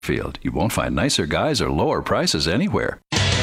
Field. You won't find nicer guys or lower prices anywhere.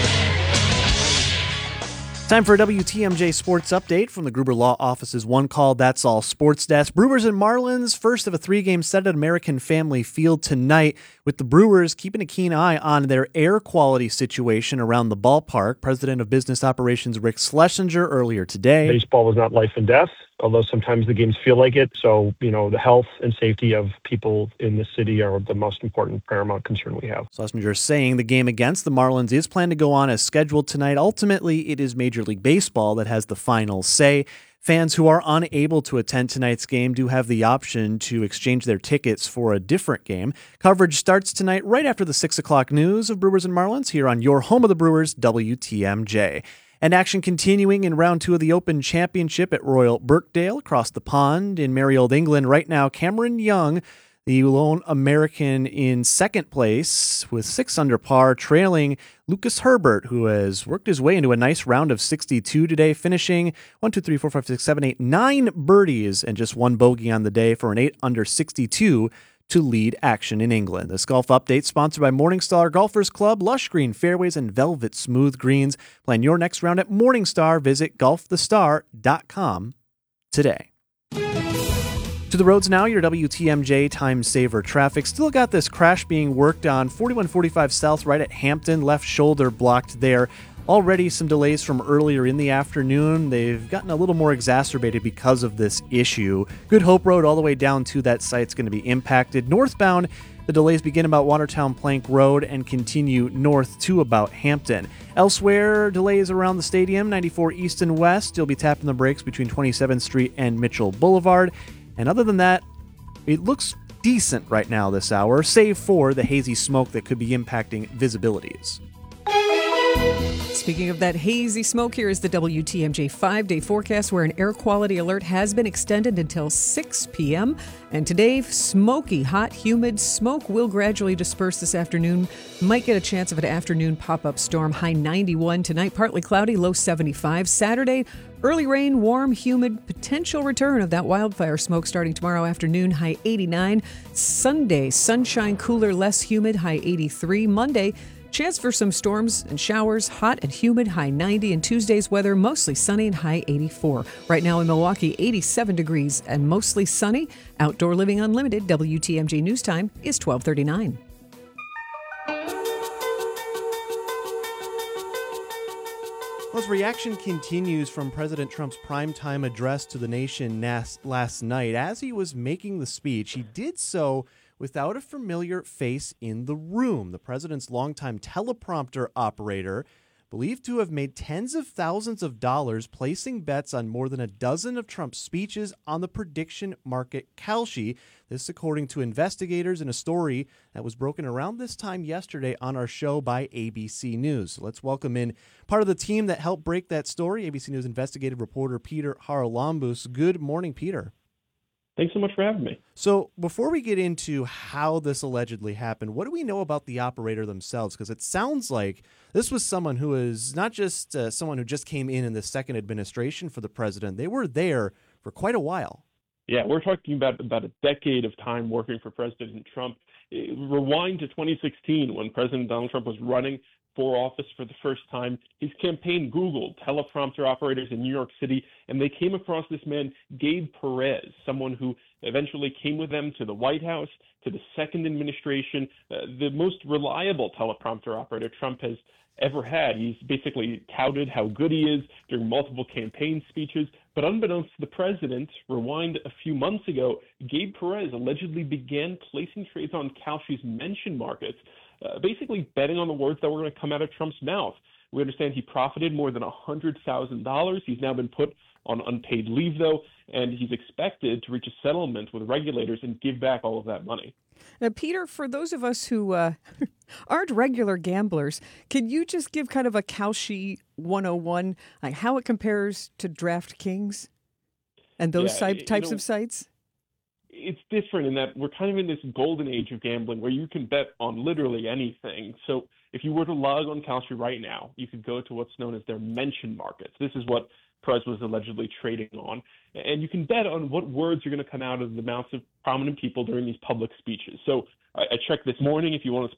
Time for a WTMJ Sports Update from the Gruber Law Office's One Call That's All Sports Desk. Brewers and Marlins, first of a three-game set at American Family Field tonight, with the Brewers keeping a keen eye on their air quality situation around the ballpark. President of Business Operations Rick Schlesinger earlier today. Baseball was not life and death, although sometimes the games feel like it. So, the health and safety of people in the city are the most important paramount concern we have. Schlesinger saying the game against the Marlins is planned to go on as scheduled tonight. Ultimately, it is Major League Baseball that has the final say. Fans who are unable to attend tonight's game do have the option to exchange their tickets for a different game. Coverage starts tonight right after the 6 o'clock news of Brewers and Marlins here on your home of the Brewers, WTMJ. And action continuing in round 2 of the Open Championship at Royal Birkdale across the pond in merry old England. Right now, Cameron Young, the lone American, in second place with 6 under par, trailing Lucas Herbert, who has worked his way into a nice round of 62 today, finishing 9 birdies and just 1 bogey on the day for an 8 under 62 to lead action in England. This golf update sponsored by Morningstar Golfers Club, lush green fairways and velvet smooth greens. Plan your next round at Morningstar. Visit golfthestar.com today. To the roads now, your WTMJ Time Saver traffic. Still got this crash being worked on 4145 South right at Hampton, left shoulder blocked there. Already some delays from earlier in the afternoon. They've gotten a little more exacerbated because of this issue. Good Hope Road all the way down to that site's going to be impacted. Northbound, the delays begin about Watertown Plank Road and continue north to about Hampton. Elsewhere, delays around the stadium, 94 east and west. You'll be tapping the brakes between 27th Street and Mitchell Boulevard. And other than that, it looks decent right now this hour, save for the hazy smoke that could be impacting visibilities. Speaking of that hazy smoke, here is the WTMJ 5-day forecast where an air quality alert has been extended until 6 p.m. And today, smoky, hot, humid smoke will gradually disperse this afternoon. Might get a chance of an afternoon pop-up storm, high 91. Tonight, partly cloudy, low 75. Saturday, early rain, warm, humid, potential return of that wildfire smoke starting tomorrow afternoon, high 89. Sunday, sunshine, cooler, less humid, high 83. Monday, chance for some storms and showers, hot and humid, high 90. And Tuesday's weather, mostly sunny and high 84. Right now in Milwaukee, 87 degrees and mostly sunny. Outdoor Living Unlimited, WTMJ News Time is 12:39. Well, as reaction continues from President Trump's primetime address to the nation last night, as he was making the speech, he did so without a familiar face in the room. The president's longtime teleprompter operator, believed to have made tens of thousands of dollars placing bets on more than a dozen of Trump's speeches on the prediction market Kalshi. This according to investigators in a story that was broken around this time yesterday on our show by ABC News. So let's welcome in part of the team that helped break that story, ABC News investigative reporter Peter Haralambous. Good morning, Peter. Thanks so much for having me. So before we get into how this allegedly happened, what do we know about the operator themselves? Because it sounds like this was someone who is not just someone who just came in the second administration for the president. They were there for quite a while. Yeah, we're talking about a decade of time working for President Trump. Rewind to 2016 when President Donald Trump was running for office for the first time. His campaign Googled teleprompter operators in New York City, and they came across this man, Gabe Perez, someone who eventually came with them to the White House, to the second administration, the most reliable teleprompter operator Trump has ever had. He's basically touted how good he is during multiple campaign speeches. But unbeknownst to the president, rewind a few months ago, Gabe Perez allegedly began placing trades on Kalshi's mention markets, basically betting on the words that were going to come out of Trump's mouth. We understand he profited more than $100,000. He's now been put on unpaid leave, though, and he's expected to reach a settlement with regulators and give back all of that money. Now, Peter, for those of us who aren't regular gamblers, can you just give kind of a Kalshi 101, like how it compares to DraftKings and those types of sites? It's different in that we're kind of in this golden age of gambling where you can bet on literally anything. So if you were to log on Kalshi right now, you could go to what's known as their mention markets. This is what Perez was allegedly trading on. And you can bet on what words are going to come out of the mouths of prominent people during these public speeches. So I checked this morning. If you want to